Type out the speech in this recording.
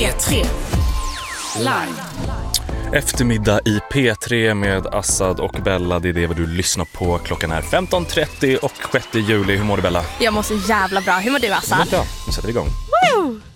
P3 Live. Eftermiddag i P3 med Assad och Bella. Det är det du lyssnar på. Klockan är 15.30 och 6 juli. Hur mår du, Bella? Jag mår så jävla bra. Hur mår du, Assad? Bra. Nu sätter vi igång. Woo!